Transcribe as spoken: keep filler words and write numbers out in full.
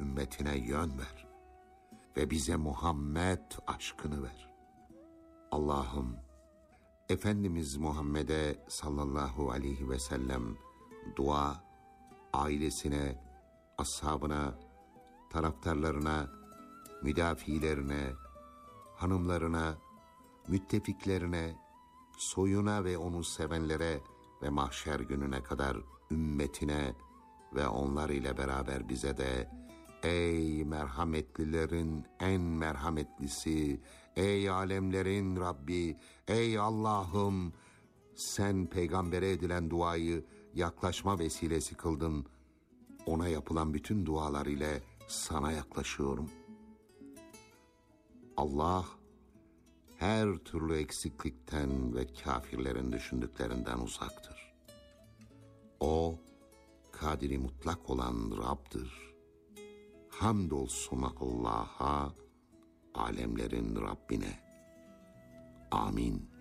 ümmetine yön ver ve bize Muhammed aşkını ver. Allah'ım, Efendimiz Muhammed'e sallallahu aleyhi ve sellem dua, ailesine, ashabına, taraftarlarına, müdafilerine, hanımlarına, müttefiklerine, soyuna ve onu sevenlere ve mahşer gününe kadar ümmetine ve onlar ile beraber bize de ey merhametlilerin en merhametlisi, ey alemlerin Rabbi, ey Allah'ım, sen peygambere edilen duayı yaklaşma vesilesi kıldın. Ona yapılan bütün dualar ile sana yaklaşıyorum. Allah her türlü eksiklikten ve kafirlerin düşündüklerinden uzaktır. O, kadiri mutlak olan Rab'dır. Hamdolsun Allah'a, alemlerin Rabbine. Amin.